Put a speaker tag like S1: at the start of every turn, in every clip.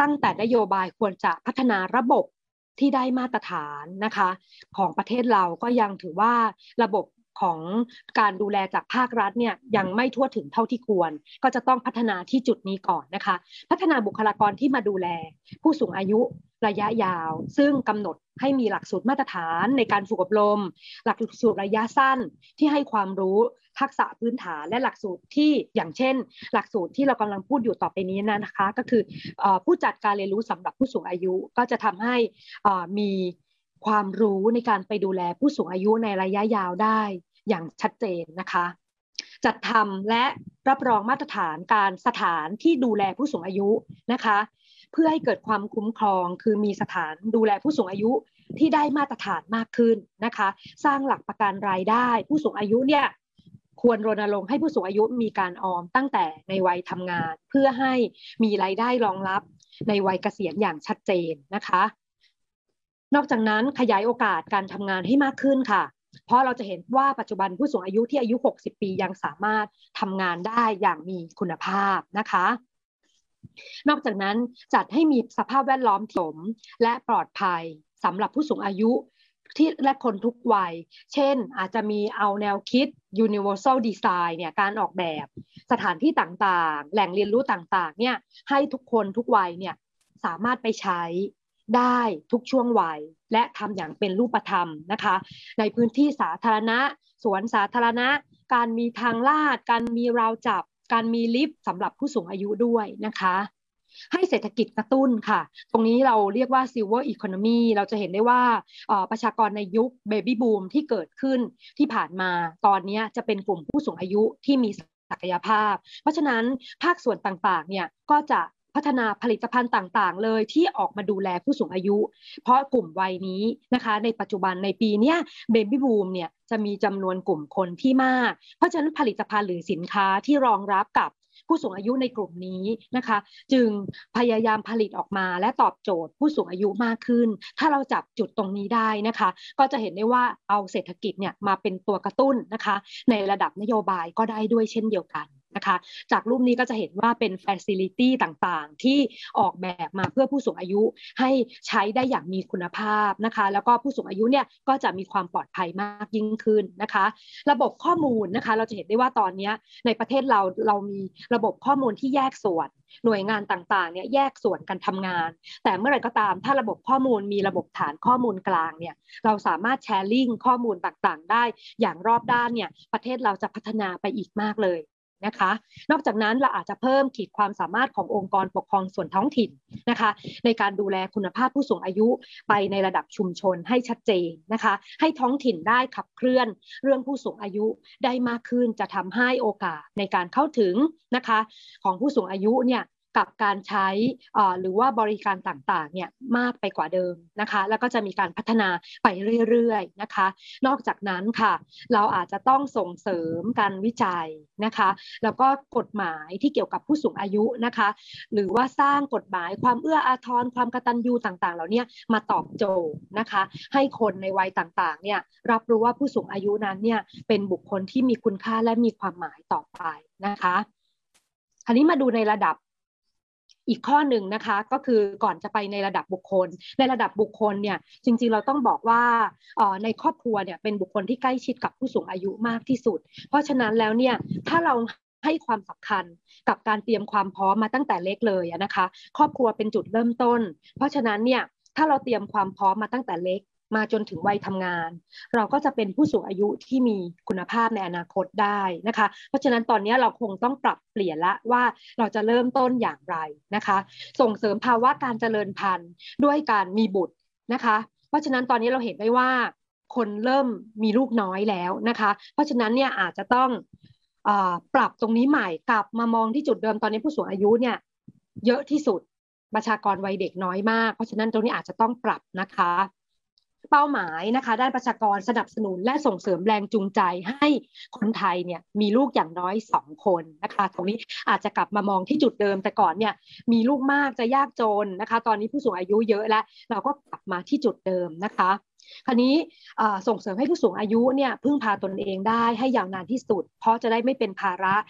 S1: ตั้งแต่นโยบายควรจะพัฒนาระบบที่ได้มาตรฐานนะคะของประเทศเราก็ยังถือว่าระบบของการดูแลจากภาครัฐเนี่ยยังไม่ทั่วถึงเท่าที่ควรก็จะต้องพัฒนาที่จุดนี้ก่อนนะคะพัฒนาบุคลากรที่มาดูแลผู้สูงอายุระยะยาวซึ่งกำหนดให้มีหลักสูตรมาตรฐานในการฝึกอบรมหลักสูตรระยะสั้นที่ให้ความรู้ทักษะพื้นฐานและหลักสูตรที่อย่างเช่นหลักสูตรที่เรากำลังพูดอยู่ต่อไปนี้นะคะก็คือผู้จัดการเรียนรู้สำหรับผู้สูงอายุก็จะทำให้มีความรู้ในการไปดูแลผู้สูงอายุในระยะยาวได้อย่างชัดเจนนะคะจัดทำและรับรองมาตรฐานการสถานที่ดูแลผู้สูงอายุนะคะเพื่อให้เกิดความคุ้มครองคือมีสถานดูแลผู้สูงอายุที่ได้มาตรฐานมากขึ้นนะคะสร้างหลักประกันรายได้ผู้สูงอายุเนี่ยควรรณรงค์ให้ผู้สูงอายุมีการออมตั้งแต่ในวัยทำงานเพื่อให้มีรายได้รองรับในวัยเกษียณอย่างชัดเจนนะคะนอกจากนั้นขยายโอกาสการทำงานให้มากขึ้นค่ะเพราะเราจะเห็นว่าปัจจุบันผู้สูงอายุที่อายุ60ปียังสามารถทำงานได้อย่างมีคุณภาพนะคะนอกจากนั้นจัดให้มีสภาพแวดล้อมที่เหมาะสมและปลอดภัยสำหรับผู้สูงอายุที่และคนทุกวัยเช่นอาจจะมีเอาแนวคิด universal design เนี่ยการออกแบบสถานที่ต่างๆแหล่งเรียนรู้ต่างๆเนี่ยให้ทุกคนทุกวัยเนี่ยสามารถไปใช้ได้ทุกช่วงวัยและทำอย่างเป็นรูปธรรมนะคะในพื้นที่สาธารณะสวนสาธารณะการมีทางลาดการมีราวจับการมีลิฟต์สำหรับผู้สูงอายุด้วยนะคะให้เศรษฐกิจกระตุ้นค่ะตรงนี้เราเรียกว่า silver economy เราจะเห็นได้ว่าประชากรในยุค baby boom ที่เกิดขึ้นที่ผ่านมาตอนนี้จะเป็นกลุ่มผู้สูงอายุที่มีศักยภาพเพราะฉะนั้นภาคส่วนต่างๆเนี่ยก็จะพัฒนาผลิตภัณฑ์ต่างๆเลยที่ออกมาดูแลผู้สูงอายุเพราะกลุ่มวัยนี้นะคะในปัจจุบันในปีนี้เบบี้บูมเนี่ยจะมีจำนวนกลุ่มคนที่มากเพราะฉะนั้นผลิตภัณฑ์หรือสินค้าที่รองรับกับผู้สูงอายุในกลุ่มนี้นะคะจึงพยายามผลิตออกมาและตอบโจทย์ผู้สูงอายุมากขึ้นถ้าเราจับจุดตรงนี้ได้นะคะก็จะเห็นได้ว่าเอาเศรษฐกิจเนี่ยมาเป็นตัวกระตุ้นนะคะในระดับนโยบายก็ได้ด้วยเช่นเดียวกันนะคะจากรูปนี้ก็จะเห็นว่าเป็น facility ต่างๆที่ออกแบบมาเพื่อผู้สูงอายุให้ใช้ได้อย่างมีคุณภาพนะคะแล้วก็ผู้สูงอายุเนี่ยก็จะมีความปลอดภัยมากยิ่งขึ้นนะคะระบบข้อมูลนะคะเราจะเห็นได้ว่าตอนนี้ในประเทศเรามีระบบข้อมูลที่แยกส่วนหน่วยงานต่างๆเนี่ยแยกส่วนกันทำงานแต่เมื่อไหร่ก็ตามถ้าระบบข้อมูลมีระบบฐานข้อมูลกลางเนี่ยเราสามารถแชร์ลิงก์ข้อมูลต่างๆได้อย่างรอบด้านเนี่ยประเทศเราจะพัฒนาไปอีกมากเลยนะคะนอกจากนั้นเราอาจจะเพิ่มขีดความสามารถขององค์กรปกครองส่วนท้องถิ่นนะคะในการดูแลคุณภาพผู้สูงอายุไปในระดับชุมชนให้ชัดเจนนะคะให้ท้องถิ่นได้ขับเคลื่อนเรื่องผู้สูงอายุได้มากขึ้นจะทำให้โอกาสในการเข้าถึงนะคะของผู้สูงอายุเนี่ยกับการใช้หรือว่าบริการต่างๆเนี่ยมากไปกว่าเดิมนะคะแล้วก็จะมีการพัฒนาไปเรื่อยๆนะคะนอกจากนั้นค่ะเราอาจจะต้องส่งเสริมการวิจัยนะคะแล้วก็กฎหมายที่เกี่ยวกับผู้สูงอายุนะคะหรือว่าสร้างกฎหมายความเอื้ออาทรความกตัญญูต่างๆเหล่านี้มาตอบโจทย์นะคะให้คนในวัยต่างๆเนี่ยรับรู้ว่าผู้สูงอายุนั้นเนี่ยเป็นบุคคลที่มีคุณค่าและมีความหมายต่อไปนะคะคราวนี้มาดูในระดับอีกข้อหนึ่งนะคะก็คือก่อนจะไปในระดับบุคคลในระดับบุคคลเนี่ยจริงๆเราต้องบอกว่าในครอบครัวเนี่ยเป็นบุคคลที่ใกล้ชิดกับผู้สูงอายุมากที่สุดเพราะฉะนั้นแล้วเนี่ยถ้าเราให้ความสำคัญกับการเตรียมความพร้อมมาตั้งแต่เล็กเลยนะคะครอบครัวเป็นจุดเริ่มต้นเพราะฉะนั้นเนี่ยถ้าเราเตรียมความพร้อมมาตั้งแต่เล็กมาจนถึงวัยทำงานเราก็จะเป็นผู้สูงอายุที่มีคุณภาพในอนาคตได้นะคะเพราะฉะนั้นตอนนี้เราคงต้องปรับเปลี่ยนละว่าเราจะเริ่มต้นอย่างไรนะคะส่งเสริมภาวะการเจริญพันธุ์ด้วยการมีบุตรนะคะเพราะฉะนั้นตอนนี้เราเห็นได้ว่าคนเริ่มมีลูกน้อยแล้วนะคะเพราะฉะนั้นเนี่ยอาจจะต้องปรับตรงนี้ใหม่กลับมามองที่จุดเดิมตอนนี้ผู้สูงอายุเนี่ยเยอะที่สุดประชากรวัยเด็กน้อยมากเพราะฉะนั้นตรงนี้อาจจะต้องปรับนะคะเป้าหมายนะคะด้านประชากรสนับสนุนและส่งเสริมแรงจูงใจให้คนไทยเนี่ยมีลูกอย่างน้อย2 คนนะคะตรงนี้อาจจะกลับมามองที่จุดเดิมแต่ก่อนเนี่ยมีลูกมากจะยากจนนะคะตอนนี้ผู้สูงอายุเยอะแล้วเราก็กลับมาที่จุดเดิมนะคะคราวนี้ส่งเสริมให้ผู้สูงอายุเนี่ยพึ่งพาตนเองได้ให้ยาวนานที่สุดเพราะจะได้ไม่เป็นภาระ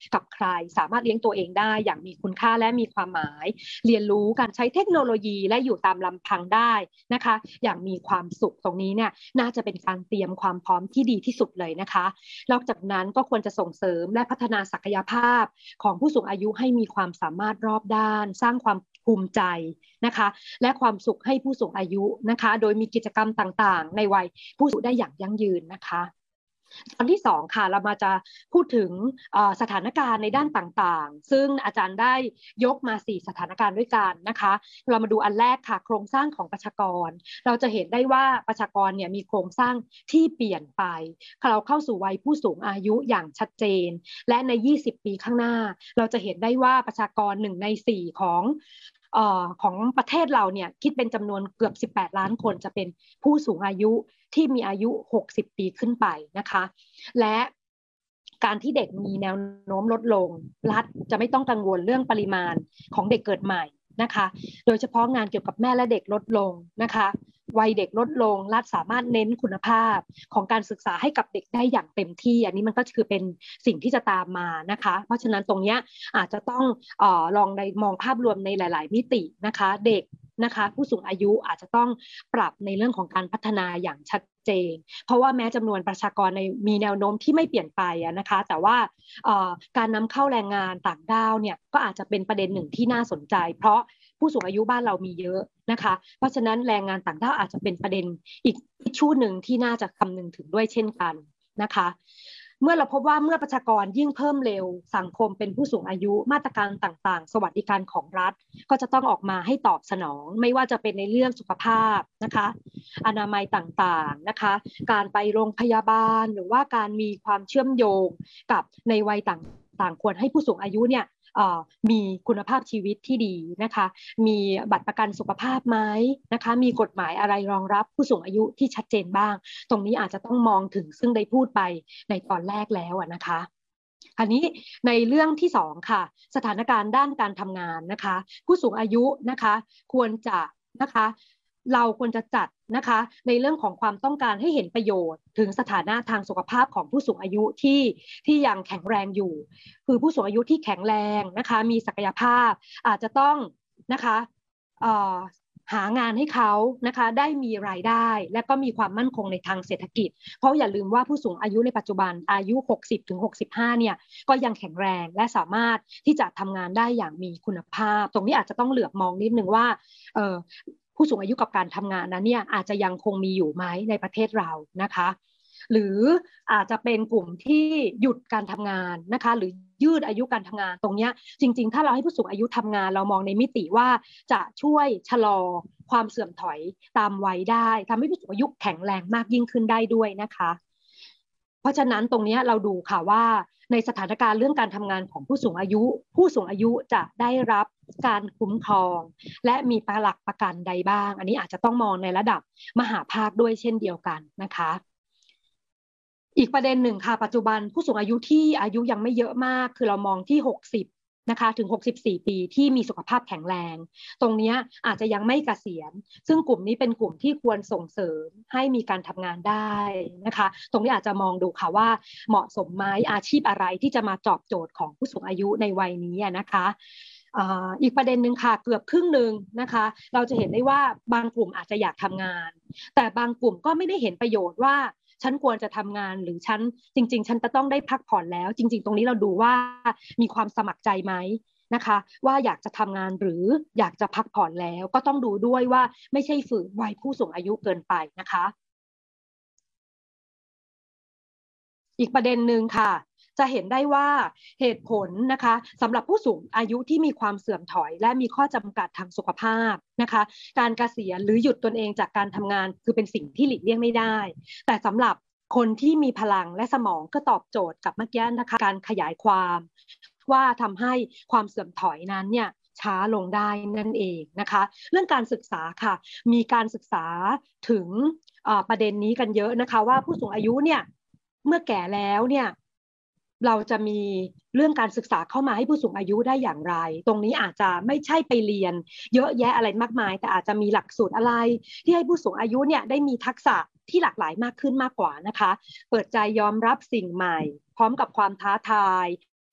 S1: กับใครสามารถเลี้ยงตัวเองได้อย่างมีคุณค่าและมีความหมายเรียนรู้การใช้เทคโนโลยีและอยู่ตามลำพังได้นะคะอย่างมีความสุขตรงนี้เนี่ยน่าจะเป็นการเตรียมความพร้อมที่ดีที่สุดเลยนะคะนอกจากนั้นก็ควรจะส่งเสริมและพัฒนาศักยภาพของผู้สูงอายุให้มีความสามารถรอบด้านสร้างความภูมิใจนะคะและความสุขให้ผู้สูงอายุนะคะโดยมีกิจกรรมต่างๆในวัยผู้สูงได้อย่างยั่งยืนนะคะตอนที่สองค่ะเรามาจะพูดถึงสถานการณ์ในด้านต่างๆซึ่งอาจารย์ได้ยกมา4สถานการณ์ด้วยกันนะคะเรามาดูอันแรกค่ะโครงสร้างของประชากรเราจะเห็นได้ว่าประชากรเนี่ยมีโครงสร้างที่เปลี่ยนไปเราเข้าสู่วัยผู้สูงอายุอย่างชัดเจนและใน20 ปีข้างหน้าเราจะเห็นได้ว่าประชากร1 ใน 4ของประเทศเราเนี่ยคิดเป็นจำนวนเกือบ18 ล้านคนจะเป็นผู้สูงอายุที่มีอายุ60 ปีขึ้นไปนะคะและการที่เด็กมีแนวโน้มลดลงรัฐจะไม่ต้องกังวลเรื่องปริมาณของเด็กเกิดใหม่นะคะโดยเฉพาะงานเกี่ยวกับแม่และเด็กลดลงนะคะวัยเด็กลดลงรัฐสามารถเน้นคุณภาพของการศึกษาให้กับเด็กได้อย่างเต็มที่อันนี้มันก็คือเป็นสิ่งที่จะตามมานะคะเพราะฉะนั้นตรงนี้อาจจะต้องลองในมองภาพรวมในหลายๆมิตินะคะเด็กนะคะผู้สูงอายุอาจจะต้องปรับในเรื่องของการพัฒนาอย่างชัดเจนเพราะว่าแม้จำนวนประชากรมีแนวโน้มที่ไม่เปลี่ยนไปนะคะแต่ว่าการนำเข้าแรงงานต่างด้าวเนี่ยก็อาจจะเป็นประเด็นหนึ่งที่น่าสนใจเพราะผู้สูงอายุบ้านเรามีเยอะนะคะเพราะฉะนั้นแรงงานต่างด้าวอาจจะเป็นประเด็นอีกชู่หนึ่งที่น่าจะคำนึงถึงด้วยเช่นกันนะคะเมื่อเราพบว่าเมื่อประชากรยิ่งเพิ่มเร็วสังคมเป็นผู้สูงอายุมาตรการต่างๆสวัสดิการของรัฐก็จะต้องออกมาให้ตอบสนองไม่ว่าจะเป็นในเรื่องสุขภาพนะคะอนามัยต่างๆนะคะการไปโรงพยาบาลหรือว่าการมีความเชื่อมโยงกับในวัยต่างๆควรให้ผู้สูงอายุเนี่ยมีคุณภาพชีวิตที่ดีนะคะมีบัตรประกันสุขภาพไหมนะคะมีกฎหมายอะไรรองรับผู้สูงอายุที่ชัดเจนบ้างตรงนี้อาจจะต้องมองถึงซึ่งได้พูดไปในตอนแรกแล้วนะคะอันนี้ในเรื่องที่สองค่ะสถานการณ์ด้านการทำงานนะคะผู้สูงอายุนะคะควรจะนะคะเราควรจะจัดนะคะในเรื่องของความต้องการให้เห็นประโยชน์ถึงสถานะทางสุขภาพของผู้สูงอายุที่ยังแข็งแรงอยู่คือผู้สูงอายุที่แข็งแรงนะคะมีศักยภาพอาจจะต้องนะคะหางานให้เขานะคะได้มีรายได้และก็มีความมั่นคงในทางเศรษฐกิจเพราะอย่าลืมว่าผู้สูงอายุในปัจจุบันอายุ60-65เนี่ยก็ยังแข็งแรงและสามารถที่จะทำงานได้อย่างมีคุณภาพตรงนี้อาจจะต้องเหลือบมองนิดนึงว่าผู้สูงอายุกับการทำงานนั้นเนี่ยอาจจะยังคงมีอยู่ไหมในประเทศเรานะคะหรืออาจจะเป็นกลุ่มที่หยุดการทำงานนะคะหรือยืดอายุการทำงานตรงนี้จริงๆถ้าเราให้ผู้สูงอายุทำงานเรามองในมิติว่าจะช่วยชะลอความเสื่อมถอยตามวัยได้ทำให้ผู้สูงอายุแข็งแรงมากยิ่งขึ้นได้ด้วยนะคะเพราะฉะนั้นตรงนี้เราดูค่ะว่าในสถานการณ์เรื่องการทำงานของผู้สูงอายุจะได้รับการคุ้มครองและมีหลักประกันใดบ้างอันนี้อาจจะต้องมองในระดับมหาภาคด้วยเช่นเดียวกันนะคะอีกประเด็นหนึ่งค่ะปัจจุบันผู้สูงอายุที่อายุยังไม่เยอะมากคือเรามองที่60นะคะถึง64ปีที่มีสุขภาพแข็งแรงตรงนี้อาจจะยังไม่เกษียณซึ่งกลุ่มนี้เป็นกลุ่มที่ควรส่งเสริมให้มีการทำงานได้นะคะตรงนี้อาจจะมองดูค่ะว่าเหมาะสมไหมอาชีพอะไรที่จะมาตอบโจทย์ของผู้สูงอายุในวัยนี้นะคะอีกประเด็นหนึ่งค่ะเกือบครึ่งหนึ่งนะคะเราจะเห็นได้ว่าบางกลุ่มอาจจะอยากทำงานแต่บางกลุ่มก็ไม่ได้เห็นประโยชน์ว่าฉันควรจะทำงานหรือฉันจริงๆฉันจะต้องได้พักผ่อนแล้วจริงๆตรงนี้เราดูว่ามีความสมัครใจไหมนะคะว่าอยากจะทำงานหรืออยากจะพักผ่อนแล้วก็ต้องดูด้วยว่าไม่ใช่ฝืนวัยผู้สูงอายุเกินไปนะคะอีกประเด็นหนึ่งค่ะจะเห็นได้ว่าเหตุผลนะคะสำหรับผู้สูงอายุที่มีความเสื่อมถอยและมีข้อจำกัดทางสุขภาพนะคะการเกษียณหรือหยุดตนเองจากการทำงานคือเป็นสิ่งที่หลีกเลี่ยงไม่ได้แต่สำหรับคนที่มีพลังและสมองก็ตอบโจทย์กับเมื่อกี้นะคะการขยายความว่าทำให้ความเสื่อมถอยนั้นเนี่ยช้าลงได้นั่นเองนะคะเรื่องการศึกษาค่ะมีการศึกษาถึงประเด็นนี้กันเยอะนะคะว่าผู้สูงอายุเนี่ยเมื่อแก่แล้วเนี่ยเราจะมีเรื่องการศึกษาเข้ามาให้ผู้สูงอายุได้อย่างไรตรงนี้อาจจะไม่ใช่ไปเรียนเยอะแยะอะไรมากมายแต่อาจจะมีหลักสูตรอะไรที่ให้ผู้สูงอายุเนี่ยได้มีทักษะที่หลากหลายมากขึ้นมากกว่านะคะเปิดใจยอมรับสิ่งใหม่พร้อมกับความท้าทาย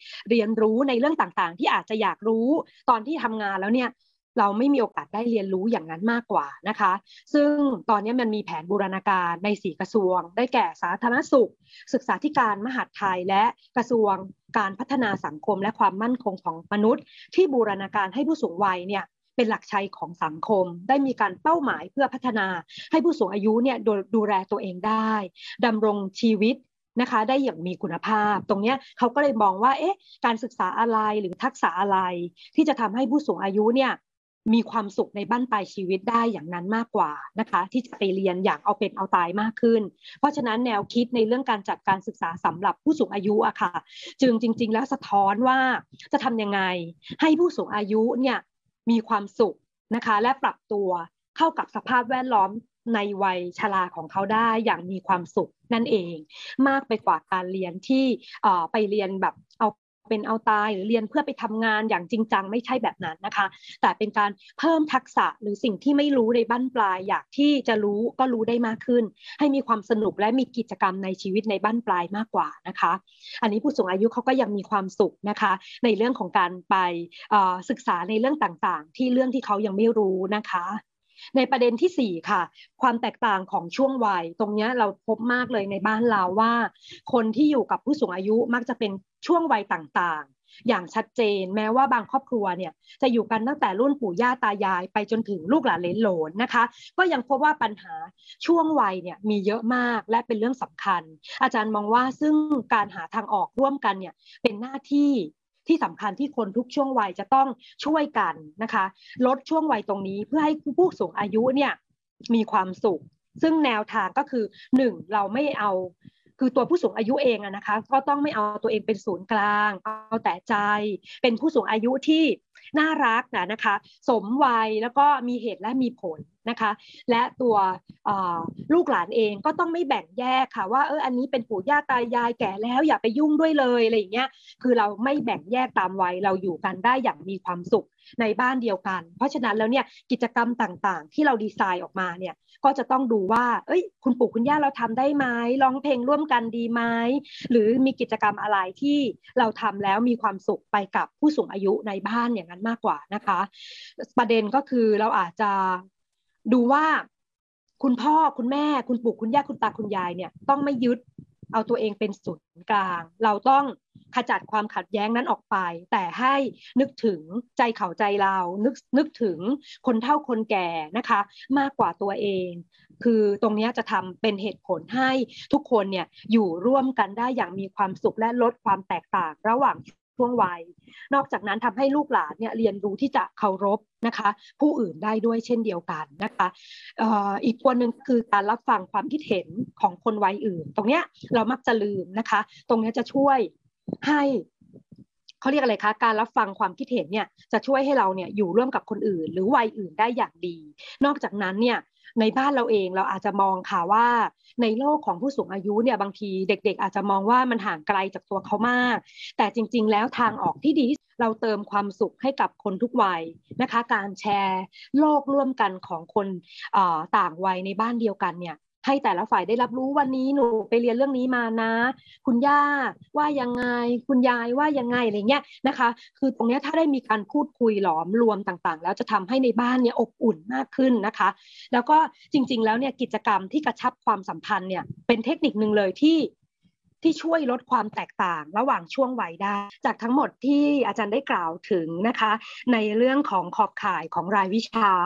S1: เรียนรู้ในเรื่องต่างๆที่อาจจะอยากรู้ตอนที่ทำงานแล้วเนี่ยเราไม่มีโอกาสได้เรียนรู้อย่างนั้นมากกว่านะคะซึ่งตอนนี้มันมีแผนบูรณาการใน4กระทรวงได้แก่สาธารณสุขศึกษาธิการมหาดไทยและกระทรวงการพัฒนาสังคมและความมั่นคงของมนุษย์ที่บูรณาการให้ผู้สูงวัยเนี่ยเป็นหลักชัยของสังคมได้มีการเป้าหมายเพื่อพัฒนาให้ผู้สูงอายุเนี่ยดูแลตัวเองได้ดำรงชีวิตนะคะได้อย่างมีคุณภาพตรงนี้เขาก็เลยมองว่าการศึกษาอะไรหรือทักษะอะไรที่จะทำให้ผู้สูงอายุเนี่ยมีความสุขในบั้นปลายชีวิตได้อย่างนั้นมากกว่านะคะที่จะไปเรียนอย่างเอาเป็นเอาตายมากขึ้นเพราะฉะนั้นแนวคิดในเรื่องการจัดการศึกษาสำหรับผู้สูงอายุอะค่ะจึงจริงๆแล้วสะท้อนว่าจะทำยังไงให้ผู้สูงอายุเนี่ยมีความสุขนะคะและปรับตัวเข้ากับสภาพแวดล้อมในวัยชราของเขาได้อย่างมีความสุขนั่นเองมากไปกว่าการเรียนที่ไปเรียนแบบเอาเป็นเอาตายหรือเรียนเพื่อไปทำงานอย่างจริงจังไม่ใช่แบบนั้นนะคะแต่เป็นการเพิ่มทักษะหรือสิ่งที่ไม่รู้ในบั้นปลายอยากที่จะรู้ก็รู้ได้มากขึ้นให้มีความสนุกและมีกิจกรรมในชีวิตในบั้นปลายมากกว่านะคะอันนี้ผู้สูงอายุเขาก็ยังมีความสุขนะคะในเรื่องของการไปศึกษาในเรื่องต่างๆที่เรื่องที่เขายังไม่รู้นะคะในประเด็นที่4ค่ะความแตกต่างของช่วงวัยตรงนี้เราพบมากเลยในบ้านเราว่าคนที่อยู่กับผู้สูงอายุมักจะเป็นช่วงวัยต่างๆอย่างชัดเจนแม้ว่าบางครอบครัวเนี่ยจะอยู่กันตั้งแต่รุ่นปู่ย่าตายายไปจนถึงลูกหลานเหลนโหลนนะคะก็ยังพบว่าปัญหาช่วงวัยเนี่ยมีเยอะมากและเป็นเรื่องสำคัญอาจารย์มองว่าซึ่งการหาทางออกร่วมกันเนี่ยเป็นหน้าที่ที่สำคัญที่คนทุกช่วงวัยจะต้องช่วยกันนะคะลดช่วงวัยตรงนี้เพื่อให้ผู้สูงอายุเนี่ยมีความสุขซึ่งแนวทางก็คือ1เราไม่เอาคือตัวผู้สูงอายุเองนะคะก็ต้องไม่เอาตัวเองเป็นศูนย์กลางเอาแต่ใจเป็นผู้สูงอายุที่น่ารักนะคะสมวัยแล้วก็มีเหตุและมีผลนะคะและตัวลูกหลานเองก็ต้องไม่แบ่งแยกค่ะว่าอันนี้เป็นปู่ย่าตายายแก่แล้วอย่าไปยุ่งด้วยเลยอะไรอย่างเงี้ยคือเราไม่แบ่งแยกตามวัยเราอยู่กันได้อย่างมีความสุขในบ้านเดียวกันเพราะฉะนั้นแล้วเนี่ยกิจกรรมต่างๆที่เราดีไซน์ออกมาเนี่ยก็จะต้องดูว่าคุณปู่คุณย่าเราทำได้ไหมร้องเพลงร่วมกันดีไหมหรือมีกิจกรรมอะไรที่เราทำแล้วมีความสุขไปกับผู้สูงอายุในบ้านอย่างนั้นมากกว่านะคะประเด็นก็คือเราอาจจะดูว่าคุณพ่อคุณแม่คุณปู่คุณย่าคุณตาคุณยายเนี่ยต้องไม่ยึดเอาตัวเองเป็นศูนย์กลางเราต้องขจัดความขัดแย้งนั้นออกไปแต่ให้นึกถึงใจเขาใจเรานึกถึงคนเฒ่าคนแก่นะคะมากกว่าตัวเองคือตรงนี้จะทำเป็นเหตุผลให้ทุกคนเนี่ยอยู่ร่วมกันได้อย่างมีความสุขและลดความแตกต่างระหว่างช่วงวัยนอกจากนั้นทำให้ลูกหลานเนี่ยเรียนรู้ที่จะเคารพนะคะผู้อื่นได้ด้วยเช่นเดียวกันนะคะอีกตัวหนึ่งคือการรับฟังความคิดเห็นของคนวัยอื่นตรงเนี้ยเรามักจะลืมนะคะตรงนี้จะช่วยให้เขาเรียกอะไรคะการรับฟังความคิดเห็นเนี่ยจะช่วยให้เราเนี่ยอยู่ร่วมกับคนอื่นหรือวัยอื่นได้อย่างดีนอกจากนั้นเนี่ยในบ้านเราเองเราอาจจะมองค่ะว่าในโลกของผู้สูงอายุเนี่ยบางทีเด็กๆอาจจะมองว่ามันห่างไกลจากตัวเขามากแต่จริงๆแล้วทางออกที่ดีเราเติมความสุขให้กับคนทุกวัยนะคะการแชร์โลกร่วมกันของคนต่างวัยในบ้านเดียวกันเนี่ยให้แต่ละฝ่ายได้รับรู้วันนี้หนูไปเรียนเรื่องนี้มานะคุณย่าว่ายังไงคุณยายว่ายังไงอะไรเงี้ยนะคะคือตรงนี้ถ้าได้มีการพูดคุยหลอมรวมต่างๆแล้วจะทำให้ในบ้านเนี่ยอบอุ่นมากขึ้นนะคะแล้วก็จริงๆแล้วเนี่ยกิจกรรมที่กระชับความสัมพันธ์เนี่ยเป็นเทคนิคนึงเลยที่ช่วยลดความแตกต่างระหว่างช่วงวัยได้จากทั้งหมดที่อาจารย์ได้กล่าวถึงนะคะในเรื่องของขอบข่ายของรายวิชา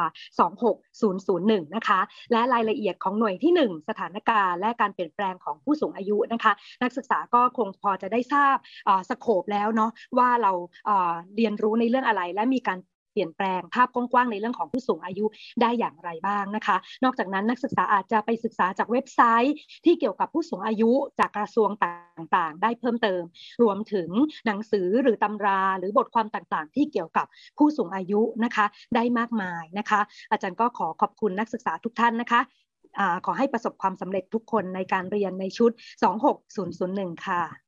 S1: 26001นะคะและรายละเอียดของหน่วยที่1สถานการณ์และการเปลี่ยนแปลงของผู้สูงอายุนะคะนักศึกษาก็คงพอจะได้ทราบสโคปแล้วเนาะว่าเราเรียนรู้ในเรื่องอะไรและมีการเปลี่ยนแปลงภาพกว้างๆในเรื่องของผู้สูงอายุได้อย่างไรบ้างนะคะนอกจากนั้นนักศึกษาอาจจะไปศึกษาจากเว็บไซต์ที่เกี่ยวกับผู้สูงอายุจากกระทรวงต่างๆได้เพิ่มเติมรวมถึงหนังสือหรือตำราหรือบทความต่างๆที่เกี่ยวกับผู้สูงอายุนะคะได้มากมายนะคะอาจารย์ก็ขอบคุณนักศึกษาทุกท่านนะคะขอให้ประสบความสำเร็จทุกคนในการเรียนในชุด26001ค่ะ